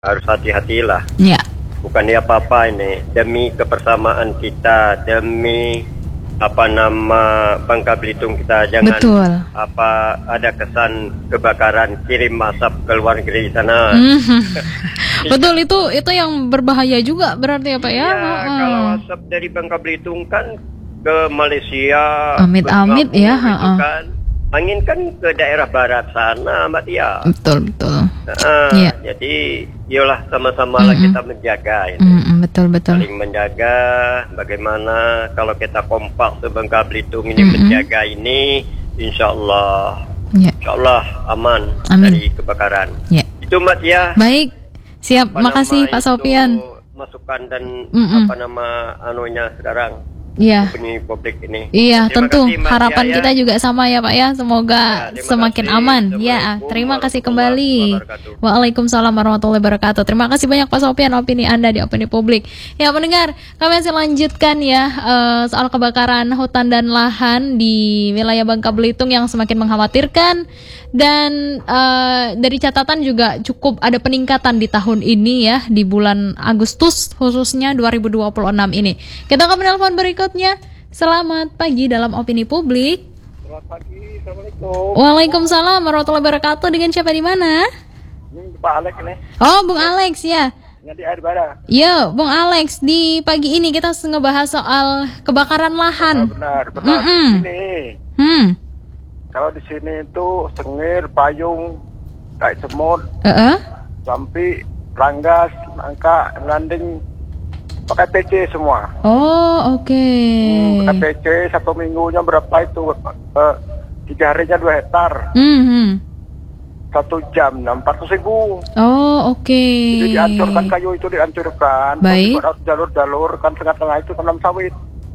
harus hati-hatilah. Ya, Bukan dia apa-apa ini, demi kebersamaan kita, demi Bangka Belitung kita, jangan betul. ada kesan kebakaran kirim asap ke luar negeri sana. Betul, itu yang berbahaya juga berarti ya Pak ya. Iya, kalau asap dari Bangka Belitung kan ke Malaysia, Amit-amit ke ya, Singapura itu kan. Angin kan ke daerah barat sana, Mbak Tia. Betul. Iya. Jadi, yolah sama-sama lah kita menjaga ini. Betul. Saling menjaga, bagaimana kalau kita kompak ke Bangka Belitung ini menjaga ini, insya Allah aman. Amin. Dari kebakaran. Ya. Itu Mbak Tia. Baik, siap. Makasih Pak Sofian. Masukan dan anunya sekarang. Iya. Publik ini. Iya, Terima tentu kasih, Mbak harapan Tia, kita juga sama ya Pak ya. Semoga terima semakin kasih. aman. Ya, Assalamualaikum terima kasih warahmatullahi kembali. wabarakatuh. Waalaikumsalam warahmatullahi wabarakatuh. Terima kasih banyak Pak Sofian opini Anda di Opini Publik. Ya, pendengar, kami masih lanjutkan ya soal kebakaran hutan dan lahan di wilayah Bangka Belitung yang semakin mengkhawatirkan, dan dari catatan juga cukup ada peningkatan di tahun ini ya, di bulan Agustus khususnya 2026 ini. Kita ke penelpon berikutnya. Selamat pagi dalam Opini Publik. Selamat pagi, Assalamualaikum. Waalaikumsalam warahmatullahi wabarakatuh. Dengan siapa di mana? Ini Pak Alex ini, Oh, Bung Alex ya. di air bara. Yo, Bung Alex, di pagi ini kita ngebahas soal kebakaran lahan. Benar. Ini, kalau di sini itu sengir, payung, kayak semut, sampai ranggas, nangka, landing, pakai PC semua. Oh, oke. Pakai PC 1 minggunya berapa itu? 3 harinya 2 hektar. 1 jam 400.000. Oh, oke. Jadi dihancurkan, kayu itu dihancurkan. Baik. Terus jalur-jalur kan tengah-tengah itu tanam sawit.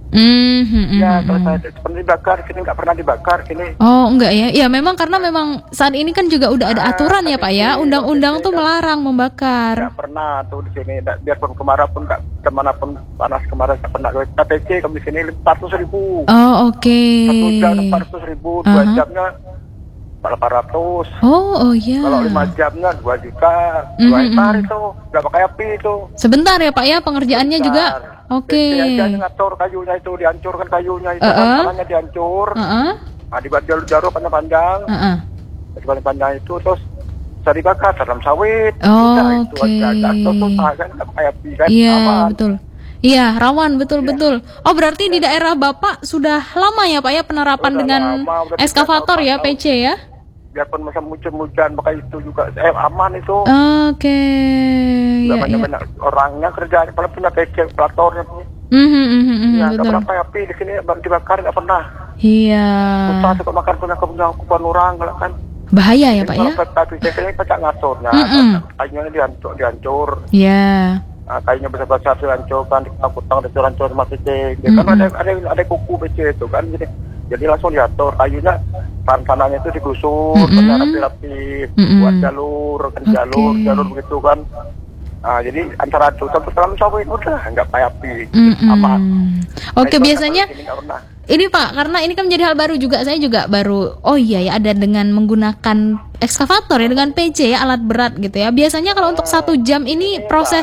Ya, kalau saya seperti dibakar, sini nggak pernah dibakar sini. Oh, enggak ya? Ya, memang karena memang saat ini kan juga udah ada aturan ya Pak ya. Undang-undang tuh melarang membakar. Nggak pernah tuh di sini. Biarpun kemarau pun nggak, kemanapun panas kemarin nggak pernah. KTC kalau di sini 400.000. Oh, oke. 1 jam 400.000, 2 jamnya 800. Oh iya. Kalau 5 jamnya 2 juta. 2 hektar itu nggak pakai api itu. Sebentar ya Pak ya, pengerjaannya juga. Oke. Dia ngatur kayunya itu, dihancurkan kayunya itu, tanahnya dihancur. Nah, dibuat jalur-jalur panjang-panjang. Panjang itu terus bisa dibakar dalam sawit. Oke. Susah kan, nggak pakai api kan. Iya, aman. betul. Iya, rawan, betul. Oh, berarti di daerah Bapak sudah lama ya Pak ya penerapan Sudah dengan lama, eskavator ya, PC ya? Biarpun masa hujan pakai itu juga aman itu. Oke. Iya, Banyak orangnya kerja, kalau punya PC operatornya. Ya, nggak betul. pernah pakai api di sini, baru dibakar nggak pernah. Iya. Susah tuh kalau makan punya kuburan orang kan. Bahaya ya Pak ya? Tapi PC-nya pecah ngaturnya, kayunya dihancur. Iya. Nah, kayunya besar-besar dihancurkan, dikutang dihancur sama PC. Kan ada kuku PC itu kan, jadi langsung diatur kayunya, tanahnya itu digusur, rapi-rapi, buat jalur begitu kan. Nah, jadi antara itu sampai dalam sawit udah nggak pakai api, aman. Oke, Nah, biasanya ini Pak, karena ini kan menjadi hal baru juga, saya juga baru, oh iya ya, ada dengan menggunakan ekskavator ya, dengan PC ya, alat berat gitu ya. Biasanya kalau untuk 1 jam ini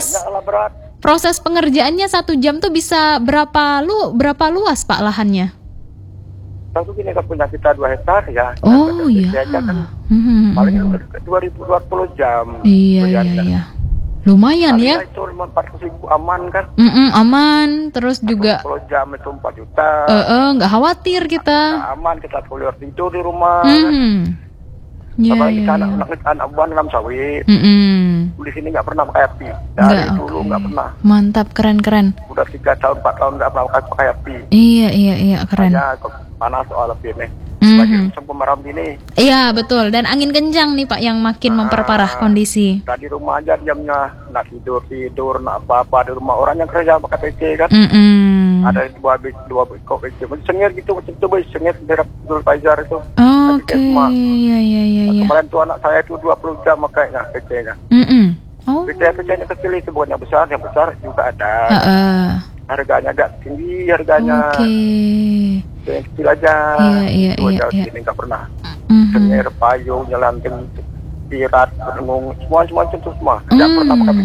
proses pengerjaannya 1 jam tuh bisa berapa luas Pak lahannya? Tahu gini, kan punya kita 2 hektar ya. Oh iya. Kan, paling 2020 jam. Iya. Lumayan ya. Itu 400.000 aman kan? Aman. Terus juga 10 jam itu 4 juta. Nggak khawatir kita. Aman, kita boleh tidur di rumah. Apalagi anak buah dalam sawit. Di sini nggak pernah pakai api. Dari dulu nggak pernah. Mantap, keren. Udah 3 tahun 4 tahun nggak pernah pakai api. Iya, keren. Hanya panas soal api nih. Lagi musim kemarau ini. Iya, betul. Dan angin kencang nih Pak yang makin memperparah kondisi. Tadi rumah aja jamnya nak tidur, nak apa-apa di rumah, orang yang kerja pakai PC kan. Ada dua kok PC, sengir gitu, macam itu sengir derap Abdul Faizar itu. Oke. Iya. Kemarin tuh anak saya itu 20 jam makanya PC-nya. Oh. PC-nya kecil itu, bukan yang besar juga ada. Harganya agak tinggi harganya. Oke. Yang kecil aja. Iya. Ini nggak pernah. Sengir, payung, nyelanting pirat, benung, semua itu semua. Yang pertama kami